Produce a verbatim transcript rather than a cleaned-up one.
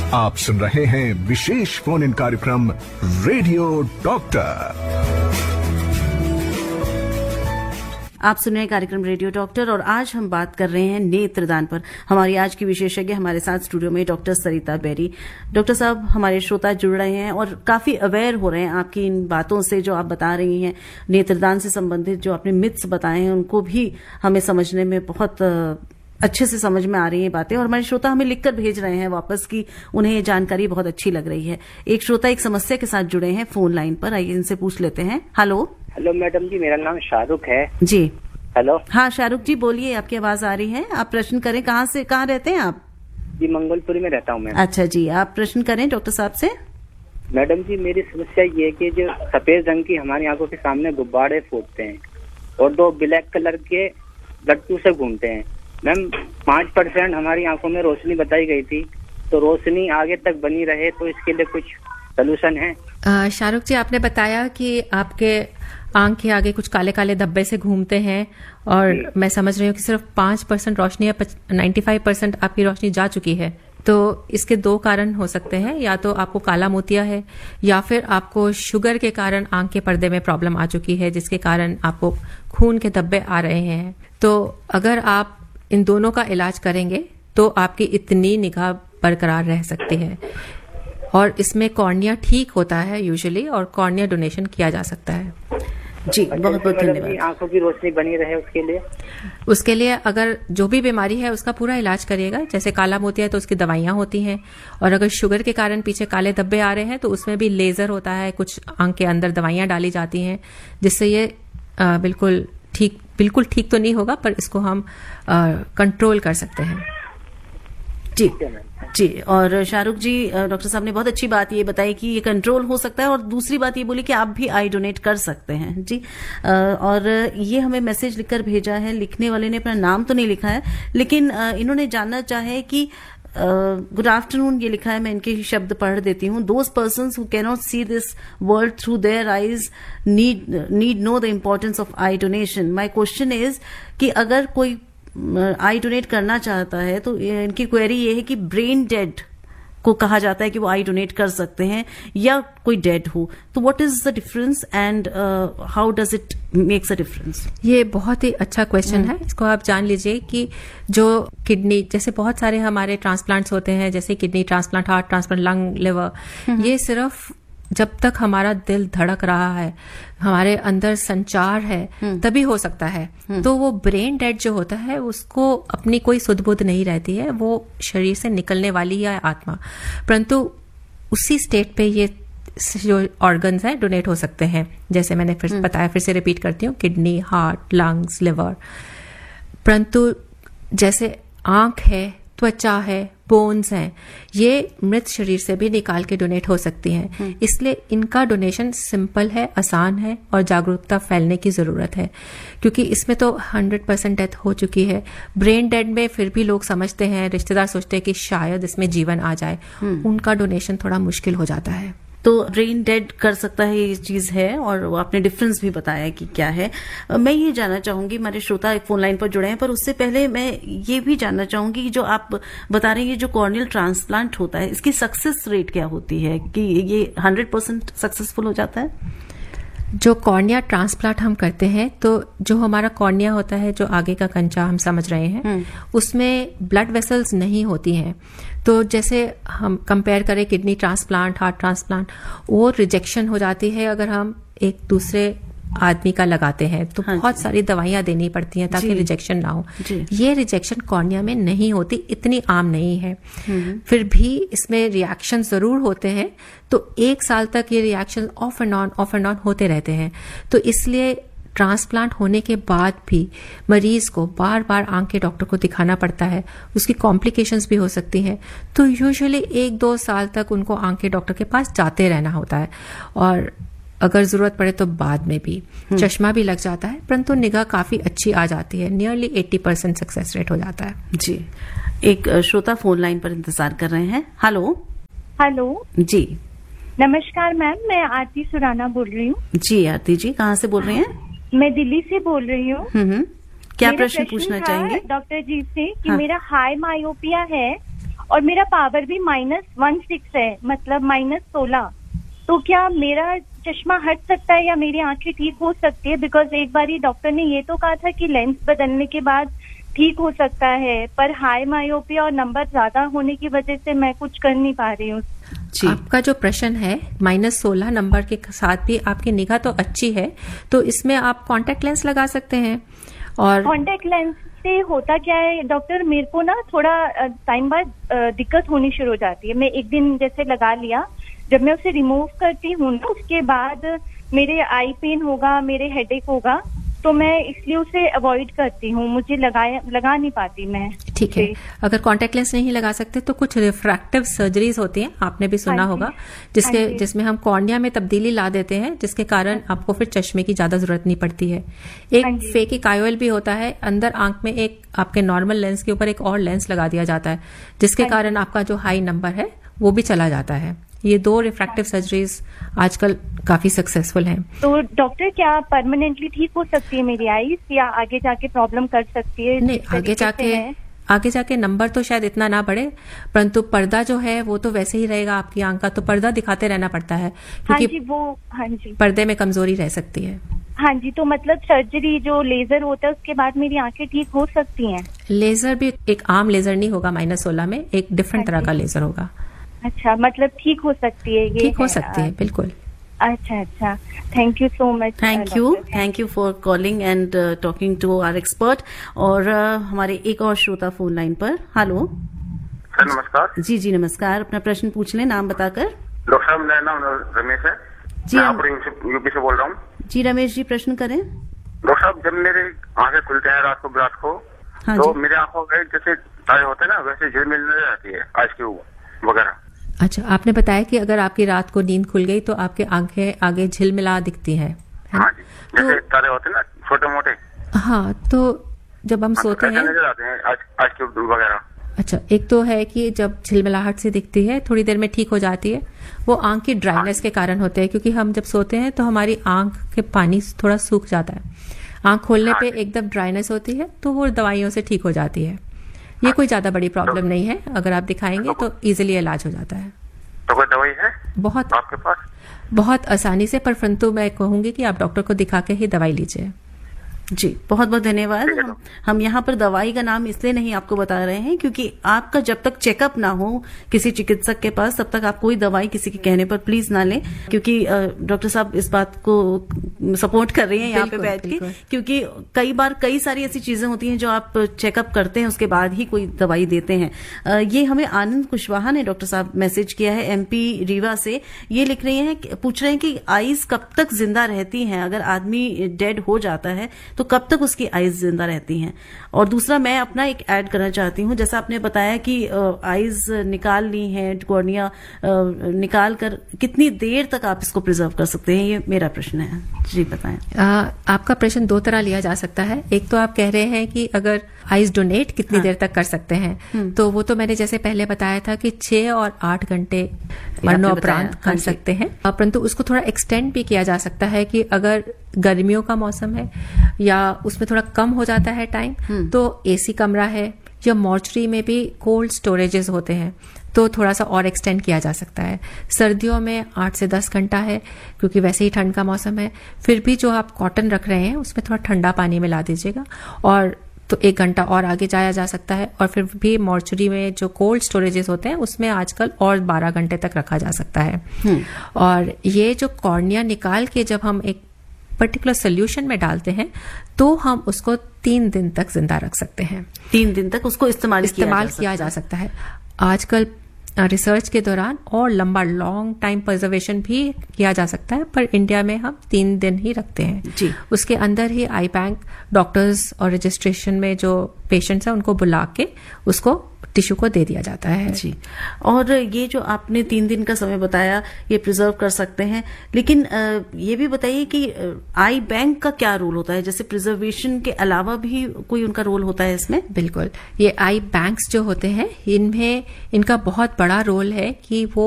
आप सुन रहे हैं विशेष फोन इन कार्यक्रम रेडियो डॉक्टर। आप सुन रहे हैं कार्यक्रम रेडियो डॉक्टर और आज हम बात कर रहे हैं नेत्रदान पर। हमारी आज की विशेषज्ञ हमारे साथ स्टूडियो में डॉक्टर सरिता बेरी। डॉक्टर साहब, हमारे श्रोता जुड़ रहे हैं और काफी अवेयर हो रहे हैं आपकी इन बातों से जो आप बता रही हैं। नेत्रदान से संबंधित जो आपने मिथ्स बताए हैं उनको भी हमें समझने में बहुत अच्छे से समझ में आ रही है बातें, और हमारे श्रोता हमें लिखकर भेज रहे हैं वापस कि उन्हें ये जानकारी बहुत अच्छी लग रही है। एक श्रोता एक समस्या के साथ जुड़े हैं फोन लाइन पर, आइए इनसे पूछ लेते हैं। हेलो हेलो मैडम जी, मेरा नाम शाहरुख है जी। हेलो। हाँ शाहरुख जी बोलिए, आपकी आवाज आ रही है, आप प्रश्न करें। कहाँ से कहाँ रहते हैं आप? जी मंगलपुरी में रहता हूँ मैं। अच्छा जी, आप प्रश्न करें डॉक्टर साहब से। मैडम जी, मेरी समस्या ये है कि जो सफेद रंग की हमारी आंखों के सामने गुब्बारे फूटते हैं और दो ब्लैक कलर के लट्टू से घूमते हैं। मैम पाँच परसेंट हमारी आंखों में रोशनी बताई गई थी, तो रोशनी आगे तक बनी रहे तो इसके लिए कुछ सोल्यूशन है? शाहरुख जी, आपने बताया कि आपके आंख के आगे कुछ काले काले धब्बे से घूमते हैं और मैं समझ रही हूँ कि सिर्फ पाँच परसेंट रोशनी या नाइन्टी फाइव परसेंट आपकी रोशनी जा चुकी है। तो इसके दो कारण हो सकते हैं, या तो आपको काला मोतिया है या फिर आपको शुगर के कारण आंख के पर्दे में प्रॉब्लम आ चुकी है, जिसके कारण आपको खून के धब्बे आ रहे हैं। तो अगर आप इन दोनों का इलाज करेंगे तो आपकी इतनी निगाह बरकरार रह सकती है, और इसमें कॉर्निया ठीक होता है यूजुअली, और कॉर्निया डोनेशन किया जा सकता है। जी बहुत बहुत धन्यवाद। आंखों की रोशनी बनी रहे उसके लिए उसके लिए अगर जो भी बीमारी है उसका पूरा इलाज करिएगा। जैसे काला मोतिया है तो उसकी दवाइयां होती हैं, और अगर शुगर के कारण पीछे काले धब्बे आ रहे हैं तो उसमें भी लेजर होता है, कुछ आंख के अंदर दवाइयां डाली जाती हैं जिससे ये आ, बिल्कुल ठीक बिल्कुल ठीक तो नहीं होगा, पर इसको हम कंट्रोल कर सकते हैं। जी जी। और शाहरुख जी, डॉक्टर साहब ने बहुत अच्छी बात ये बताई कि ये कंट्रोल हो सकता है, और दूसरी बात ये बोली कि आप भी आई डोनेट कर सकते हैं। जी। और ये हमें मैसेज लिखकर भेजा है, लिखने वाले ने अपना नाम तो नहीं लिखा है, लेकिन इन्होंने जानना चाहे कि गुड आफ्टरनून ये लिखा है, मैं इनके शब्द पढ़ देती हूँ। Those persons who cannot see this world through their eyes need need know the importance of I donation. My question is कि अगर कोई आई डोनेट करना चाहता है तो इनकी क्वेरी ये है कि ब्रेन डेड को कहा जाता है कि वो आई डोनेट कर सकते हैं या कोई डेड हो, तो what is the difference and how does it makes a difference? ये बहुत ही अच्छा क्वेश्चन है। इसको आप जान लीजिए कि जो किडनी, जैसे बहुत सारे हमारे ट्रांसप्लांट्स होते हैं, जैसे kidney transplant, heart transplant, lung, liver, ये सिर्फ जब तक हमारा दिल धड़क रहा है, हमारे अंदर संचार है, तभी हो सकता है। तो वो ब्रेन डेड जो होता है उसको अपनी कोई सुध बुध नहीं रहती है, वो शरीर से निकलने वाली है आत्मा, परंतु उसी स्टेट पे ये जो ऑर्गन्स हैं डोनेट हो सकते हैं। जैसे मैंने फिर बताया, फिर से रिपीट करती हूँ, किडनी, हार्ट, लंग्स, लिवर। परंतु जैसे आंख है, त्वचा है, बोन्स हैं, ये मृत शरीर से भी निकाल के डोनेट हो सकती हैं। इसलिए इनका डोनेशन सिंपल है, आसान है, और जागरूकता फैलने की जरूरत है, क्योंकि इसमें तो हंड्रेड परसेंट डेथ हो चुकी है। ब्रेन डेड में फिर भी लोग समझते हैं, रिश्तेदार सोचते हैं कि शायद इसमें जीवन आ जाए, उनका डोनेशन थोड़ा मुश्किल हो जाता है। तो ब्रेन डेड कर सकता है, ये चीज है, और आपने डिफरेंस भी बताया कि क्या है। मैं ये जानना चाहूंगी, हमारे श्रोता एक फोन लाइन पर जुड़े हैं, पर उससे पहले मैं ये भी जानना चाहूंगी कि जो आप बता रहे हैं, ये जो कॉर्नियल ट्रांसप्लांट होता है, इसकी सक्सेस रेट क्या होती है, कि ये हंड्रेड परसेंट सक्सेसफुल हो जाता है? जो कॉर्निया ट्रांसप्लांट हम करते हैं, तो जो हमारा कॉर्निया होता है, जो आगे का कंचा हम समझ रहे हैं, उसमें ब्लड वेसल्स नहीं होती हैं। तो जैसे हम कंपेयर करें किडनी ट्रांसप्लांट, हार्ट ट्रांसप्लांट, वो रिजेक्शन हो जाती है अगर हम एक दूसरे आदमी का लगाते हैं, तो हाँ, बहुत सारी दवाइयां देनी पड़ती हैं ताकि रिजेक्शन ना हो। ये रिजेक्शन कॉर्निया में नहीं होती, इतनी आम नहीं है। फिर भी इसमें रिएक्शन जरूर होते हैं, तो एक साल तक ये reaction of and on off and on होते रहते हैं। तो इसलिए ट्रांसप्लांट होने के बाद भी मरीज को बार बार आंख के डॉक्टर को दिखाना पड़ता है, उसकी कॉम्प्लिकेशंस भी हो सकती हैं। तो यूजुअली एक दो साल तक उनको आंख के डॉक्टर के पास जाते रहना होता है, और अगर जरूरत पड़े तो बाद में भी चश्मा भी लग जाता है, परंतु निगाह काफी अच्छी आ जाती है। नियरली अस्सी परसेंट सक्सेस रेट हो जाता है। जी। एक श्रोता फोन लाइन पर इंतजार कर रहे हैं। हेलो हेलो जी, नमस्कार मैम, मैं आरती सुराना बोल रही हूँ। जी आरती जी, कहाँ से बोल रही हैं? मैं दिल्ली से बोल रही हूँ। क्या प्रश्न पूछना चाहेंगे डॉक्टर जी से कि हाँ। मेरा हाई मायोपिया है और मेरा पावर भी माइनस वन सिक्स है, मतलब माइनस सोलह। तो क्या मेरा चश्मा हट सकता है या मेरी आंखें ठीक हो सकती है? बिकॉज एक बार ही डॉक्टर ने ये तो कहा था कि लेंस बदलने के बाद ठीक हो सकता है, पर हाई मायोपिया और नंबर ज्यादा होने की वजह से मैं कुछ कर नहीं पा रही हूँ। आपका जो प्रश्न है माइनस सोलह नंबर के साथ भी आपकी निगाह तो अच्छी है, तो इसमें आप कॉन्टेक्ट लेंस लगा सकते हैं। और कॉन्टेक्ट लेंस से होता क्या है डॉक्टर, मेरे को ना थोड़ा टाइम बाद दिक्कत होनी शुरू हो जाती है। मैं एक दिन जैसे लगा लिया, जब मैं उसे रिमूव करती हूँ ना उसके बाद मेरे आई पेन होगा, मेरे हेडेक होगा, तो मैं इसलिए उसे अवॉइड करती हूँ, मुझे लगाया लगा नहीं पाती मैं। ठीक है, अगर कॉन्टेक्ट लेंस नहीं लगा सकते तो कुछ रिफ्रैक्टिव सर्जरीज होती हैं, आपने भी सुना होगा, जिसके जिसमें हम कॉर्निया में तब्दीली ला देते हैं, जिसके कारण आपको फिर चश्मे की ज्यादा जरूरत नहीं पड़ती है। एक फेक आईओएल भी होता है, अंदर आंख में एक आपके नॉर्मल लेंस के ऊपर एक और लेंस लगा दिया जाता है, जिसके कारण आपका जो हाई नंबर है वो भी चला जाता है। ये दो रिफ्रैक्टिव सर्जरीज आजकल काफी सक्सेसफुल हैं। तो डॉक्टर क्या परमानेंटली ठीक हो सकती है मेरी आईज, या आगे जाके प्रॉब्लम कर सकती है? नहीं, आगे जाके आगे जाके नंबर तो शायद इतना ना बढ़े, परंतु पर्दा जो है वो तो वैसे ही रहेगा आपकी आंख का, तो पर्दा दिखाते रहना पड़ता है, क्योंकि हाँ जी, वो हाँ जी पर्दे में कमजोरी रह सकती है। हाँ जी, तो मतलब सर्जरी जो लेजर होता है उसके बाद मेरी आंखें ठीक हो सकती हैं? लेजर भी एक आम लेजर नहीं होगा, माइनस सोलह में एक डिफरेंट तरह का लेजर होगा। अच्छा, मतलब ठीक हो सकती है ये? ठीक हो सकती है, बिल्कुल। अच्छा अच्छा, thank you so much. Thank you thank you for calling and talking to our expert. और uh, हमारे एक और श्रोता फोन लाइन पर। हेलो सर, नमस्कार। जी जी नमस्कार, अपना प्रश्न पूछ लें, नाम बताकर। डॉक्टर साहब, मेरा नाम रमेश है जी, मैं आप यूपी से बोल रहा हूँ। जी रमेश जी, प्रश्न करें। डॉक्टर साहब, जब मेरे आंखें खुलते हैं रात को रात को हाँ तो जी। मेरे आंखों में जैसे तारे होते हैं ना, वैसे झिलमिल नजर आती है आइस क्यूब वगैरह। अच्छा, आपने बताया कि अगर आपकी रात को नींद खुल गई तो आपके आंखें आगे झिलमिला दिखती हैं, है हाँ जी, जैसे तो, तारे होते हैं ना छोटे मोटे। हाँ, तो जब हम हाँ, सोते तो हैं नजर आते हैं आइस क्यूब वगैरह। अच्छा, एक तो है कि जब झिलमिलाहट से दिखती है थोड़ी देर में ठीक हो जाती है, वो आंख की ड्राइनेस के कारण होते हैं, क्योंकि हम जब सोते हैं तो हमारी आंख के पानी थोड़ा सूख जाता है, आंख खोलने पे एकदम ड्राइनेस होती है, तो वो दवाइयों से ठीक हो जाती है। ये कोई ज्यादा बड़ी प्रॉब्लम नहीं है, अगर आप दिखाएंगे तो इजिली इलाज हो जाता है। तो कोई दवाई है बहुत आपके पास? बहुत आसानी से, पर परंतु मैं कहूंगी कि आप डॉक्टर को दिखा के ही दवाई लीजिए। जी बहुत बहुत धन्यवाद। हम हम यहाँ पर दवाई का नाम इसलिए नहीं आपको बता रहे हैं क्योंकि आपका जब तक चेकअप ना हो किसी चिकित्सक के पास, तब तक आप कोई दवाई किसी के कहने पर प्लीज ना लें, क्योंकि डॉक्टर साहब इस बात को सपोर्ट कर रही हैं यहाँ पे बैठ के, क्योंकि कई बार कई सारी ऐसी चीजें होती हैं जो आप चेकअप करते हैं उसके बाद ही कोई दवाई देते हैं। ये हमें आनंद कुशवाहा ने डॉक्टर साहब मैसेज किया है एमपी रीवा से। ये लिख रही हैं, पूछ रहे हैं कि आईज कब तक जिंदा रहती हैं, अगर आदमी डेड हो जाता है तो कब तक उसकी आईज जिंदा रहती हैं। और दूसरा मैं अपना एक ऐड करना चाहती हूँ, जैसा आपने बताया कि आईज निकाल ली है, कॉर्निया निकाल कर कितनी देर तक आप इसको प्रिजर्व कर सकते हैं, ये मेरा प्रश्न है। जी बताएं। आ, आपका प्रश्न दो तरह लिया जा सकता है। एक तो आप कह रहे हैं कि अगर आईज डोनेट कितनी हाँ। देर तक कर सकते हैं, तो वो तो मैंने जैसे पहले बताया था कि छह और आठ घंटे मरणोपरांत कर हाँ सकते हैं, परंतु उसको थोड़ा एक्सटेंड भी किया जा सकता है कि अगर गर्मियों का मौसम है या उसमें थोड़ा कम हो जाता है टाइम, तो एसी कमरा है या मॉर्चरी में भी कोल्ड स्टोरेजेस होते हैं तो थोड़ा सा और एक्सटेंड किया जा सकता है। सर्दियों में आठ से दस घंटा है क्योंकि वैसे ही ठंड का मौसम है। फिर भी जो आप कॉटन रख रहे हैं उसमें थोड़ा ठंडा पानी मिला दीजिएगा, और तो एक घंटा और आगे जाया जा सकता है। और फिर भी मॉर्चरी में जो कोल्ड स्टोरेजेस होते हैं उसमें आजकल और बारह घंटे तक रखा जा सकता है। और ये जो कॉर्निया निकाल के जब हम एक पर्टिकुलर सोल्यूशन में डालते हैं तो हम उसको तीन दिन तक जिंदा रख सकते हैं। तीन दिन तक उसको इस्तेमाल इस्तेमाल किया जा सकता है। आजकल रिसर्च के दौरान और लंबा लॉन्ग टाइम प्रिजर्वेशन भी किया जा सकता है, पर इंडिया में हम तीन दिन ही रखते हैं जी। उसके अंदर ही आई बैंक डॉक्टर्स और रजिस्ट्रेशन में जो पेशेंट्स हैं उनको बुला के उसको टिश्यू को दे दिया जाता है जी। और ये जो आपने तीन दिन का समय बताया ये प्रिजर्व कर सकते हैं, लेकिन ये भी बताइए कि आई बैंक का क्या रोल होता है, जैसे प्रिजर्वेशन के अलावा भी कोई उनका रोल होता है इसमें? बिल्कुल, ये आई बैंक्स जो होते हैं इनमें इनका बहुत बड़ा रोल है कि वो